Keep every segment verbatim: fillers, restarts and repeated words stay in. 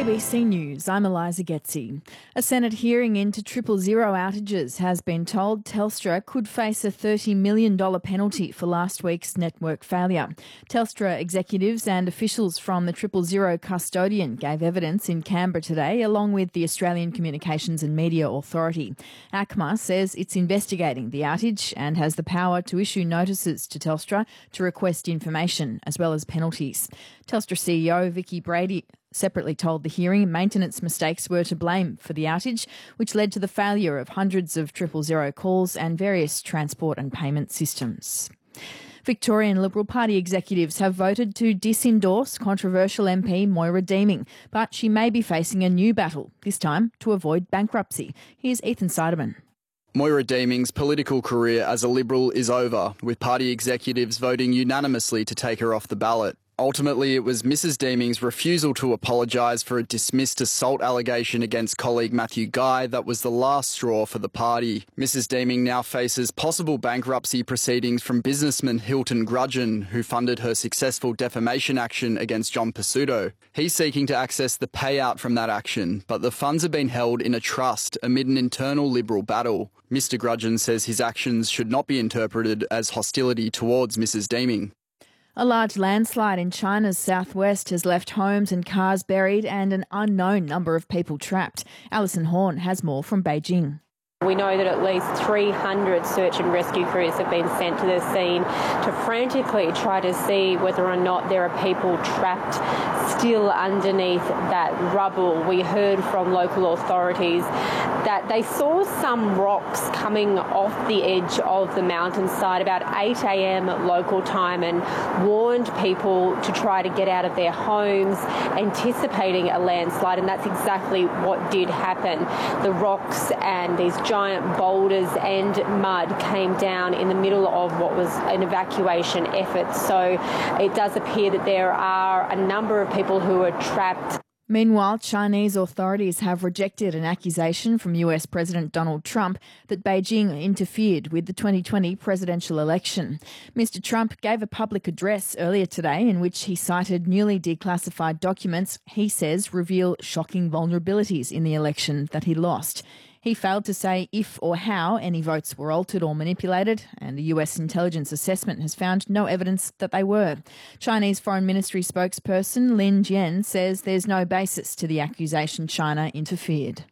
A B C News, I'm Eliza Getzi. A Senate hearing into triple zero outages has been told Telstra could face a thirty million dollars penalty for last week's network failure. Telstra executives and officials from the triple zero custodian gave evidence in Canberra today, along with the Australian Communications and Media Authority. A C M A says it's investigating the outage and has the power to issue notices to Telstra to request information as well as penalties. Telstra C E O Vicki Brady separately told the hearing maintenance mistakes were to blame for the outage, which led to the failure of hundreds of triple zero calls and various transport and payment systems. Victorian Liberal Party executives have voted to disendorse controversial M P Moira Deeming, but she may be facing a new battle, this time to avoid bankruptcy. Here's Ethan Seideman. Moira Deeming's political career as a Liberal is over, with party executives voting unanimously to take her off the ballot. Ultimately, it was Missus Deeming's refusal to apologise for a dismissed assault allegation against colleague Matthew Guy that was the last straw for the party. Missus Deeming now faces possible bankruptcy proceedings from businessman Hilton Grudgeon, who funded her successful defamation action against John Pesutto. He's seeking to access the payout from that action, but the funds have been held in a trust amid an internal Liberal battle. Mister Grudgeon says his actions should not be interpreted as hostility towards Missus Deeming. A large landslide in China's southwest has left homes and cars buried and an unknown number of people trapped. Alison Horn has more from Beijing. We know that at least three hundred search and rescue crews have been sent to the scene to frantically try to see whether or not there are people trapped still underneath that rubble. We heard from local authorities that they saw some rocks coming off the edge of the mountainside about eight a m local time and warned people to try to get out of their homes, anticipating a landslide, and that's exactly what did happen. The rocks and these giant boulders and mud came down in the middle of what was an evacuation effort. So it does appear that there are a number of people who are trapped. Meanwhile, Chinese authorities have rejected an accusation from U S President Donald Trump that Beijing interfered with the twenty twenty presidential election. Mister Trump gave a public address earlier today in which he cited newly declassified documents he says reveal shocking vulnerabilities in the election that he lost. He failed to say if or how any votes were altered or manipulated, and the U S intelligence assessment has found no evidence that they were. Chinese Foreign Ministry spokesperson Lin Jian says there's no basis to the accusation China interfered.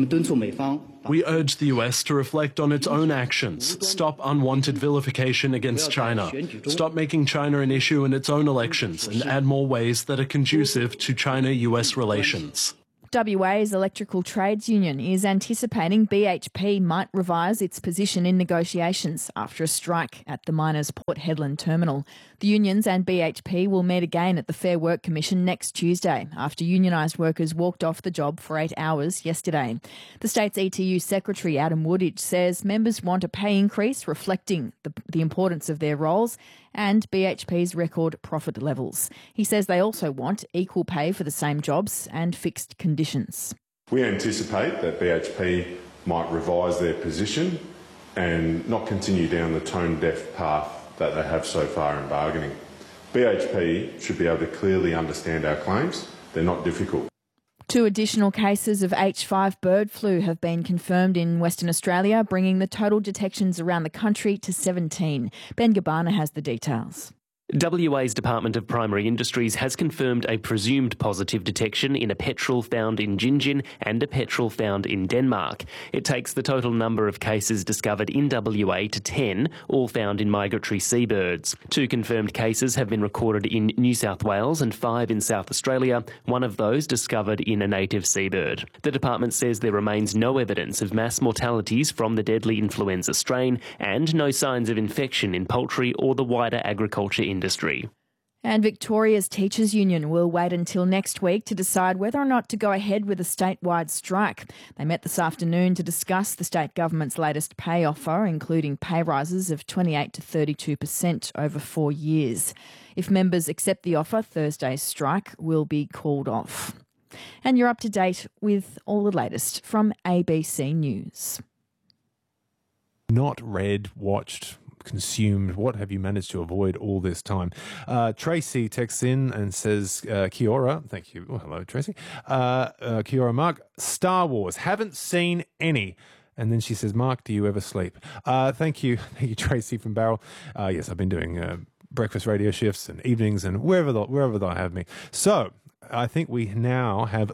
We urge the U S to reflect on its own actions, stop unwanted vilification against China, stop making China an issue in its own elections, and add more ways that are conducive to China-U S relations. W A's Electrical Trades Union is anticipating B H P might revise its position in negotiations after a strike at the miners' Port Hedland terminal. The unions and B H P will meet again at the Fair Work Commission next Tuesday after unionised workers walked off the job for eight hours yesterday. The state's E T U Secretary Adam Woodidge says members want a pay increase reflecting the, the importance of their roles and B H P's record profit levels. He says they also want equal pay for the same jobs and fixed conditions. We anticipate that B H P might revise their position and not continue down the tone-deaf path that they have so far in bargaining. B H P should be able to clearly understand our claims. They're not difficult. Two additional cases of H five bird flu have been confirmed in Western Australia, bringing the total detections around the country to seventeen. Ben Gabbana has the details. W A's Department of Primary Industries has confirmed a presumed positive detection in a petrel found in Gingin and a petrel found in Denmark. It takes the total number of cases discovered in W A to ten, all found in migratory seabirds. Two confirmed cases have been recorded in New South Wales and five in South Australia, one of those discovered in a native seabird. The department says there remains no evidence of mass mortalities from the deadly influenza strain and no signs of infection in poultry or the wider agriculture industry. Industry. And Victoria's Teachers Union will wait until next week to decide whether or not to go ahead with a statewide strike. They met this afternoon to discuss the state government's latest pay offer, including pay rises of twenty-eight to thirty-two percent over four years. If members accept the offer, Thursday's strike will be called off. And you're up to date with all the latest from A B C News. Not read, watched, consumed? What have you managed to avoid all this time? Uh, Tracy texts in and says, uh, Kia ora. Thank you. Oh, hello, Tracy. Uh, uh, Kia ora, Mark. Star Wars. Haven't seen any. And then she says, Mark, do you ever sleep? Uh, thank you. Thank you, Tracy from Barrel. Uh, yes, I've been doing uh, breakfast radio shifts and evenings and wherever the, wherever they'll have me. So I think we now have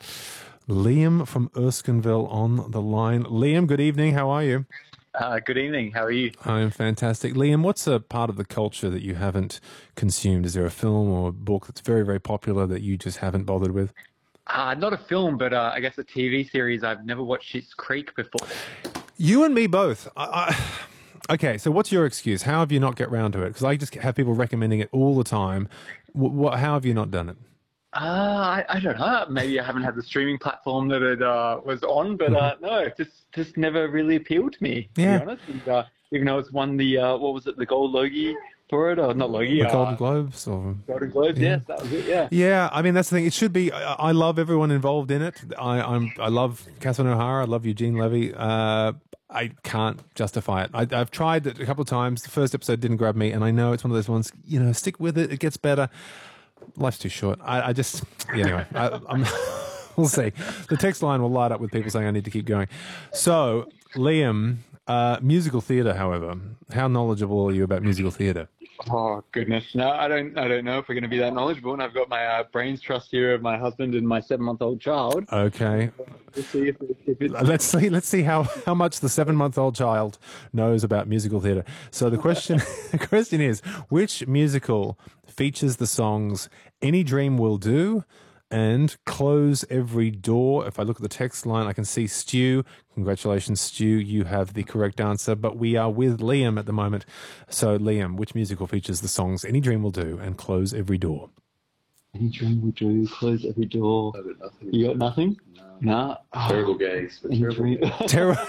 Liam from Erskineville on the line. Liam, good evening. How are you? Uh, good evening. How are you? I'm fantastic. Liam, what's a part of the culture that you haven't consumed? Is there a film or a book that's very, very popular that you just haven't bothered with? Uh, not a film, but uh, I guess a T V series. I've never watched Schitt's Creek before. You and me both. I, I, okay, so what's your excuse? How have you not get round to it? Because I just have people recommending it all the time. What, what, how have you not done it? Uh, I, I don't know. Maybe I haven't had the streaming platform that it uh, was on, but uh, no, it just just never really appealed to me, to yeah. be honest. And, uh, even though it's won the, uh, what was it, the Gold Logie for it, or not Logie? The uh, Golden Globes? Or, Golden Globes, yeah. yes, that was it, yeah. Yeah, I mean, that's the thing. It should be, I, I love everyone involved in it. I, I'm, I love Catherine O'Hara. I love Eugene Levy. Uh, I can't justify it. I, I've tried it a couple of times. The first episode didn't grab me, and I know it's one of those ones, you know, stick with it. It gets better. Life's too short. I, I just, yeah, anyway, I, I'm, we'll see. The text line will light up with people saying I need to keep going. So, Liam, uh, musical theatre, however, how knowledgeable are you about musical theatre? Oh goodness, no, I don't. I don't know if we're going to be that knowledgeable. And I've got my uh, brains trust here of my husband and my seven-month-old child. Okay, we'll see if, if it's... let's see. Let's see how, how much the seven-month-old child knows about musical theatre. So the question, the question is, which musical features the songs "Any Dream Will Do" and "Close Every Door"? If I look at the text line, I can see Stu. Congratulations, Stu. You have the correct answer, but we are with Liam at the moment. So, Liam, which musical features the songs "Any Dream Will Do" and "Close Every Door"? Any dream will do, close every door. I got nothing. You got nothing? No. no. Terrible gags. But terrible. Terrible.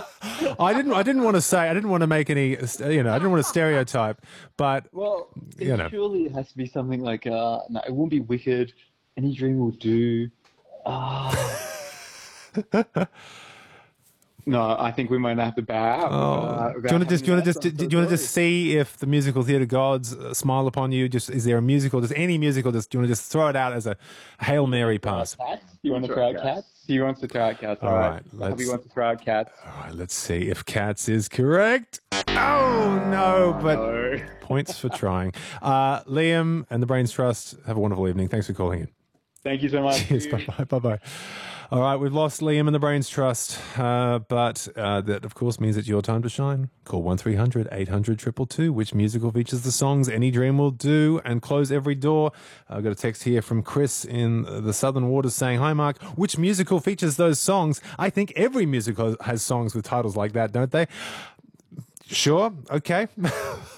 I didn't. I didn't want to say. I didn't want to make any. You know. I didn't want to stereotype. But well, you know, surely it has to be something like. Uh, no, it won't be Wicked. Any dream will do. Ah. Uh, no, I think we might have to bow out. Oh. Uh, do you want to just? Do you want to just? Do, do you want to just see if the musical theatre gods uh, smile upon you? Just is there a musical? Just any musical? Just do you want to just throw it out as a Hail Mary pass? Cats? You want to throw out Cats? He wants to throw out Cats. All, All right. right. He wants to throw out Cats. All right. Let's see if Cats is correct. Oh no! But no. Points for trying. Uh, Liam and the Brains Trust. Have a wonderful evening. Thanks for calling in. Thank you so much. Cheers. Bye bye. Bye bye. All right, we've lost Liam and the Brains Trust, uh, but uh, that, of course, means it's your time to shine. Call one three hundred eight hundred two two two. Which musical features the songs "Any Dream Will Do" and "Close Every Door"? I've got a text here from Chris in the Southern Waters saying, "Hi, Mark. Which musical features those songs?" I think every musical has songs with titles like that, don't they? Sure. Okay.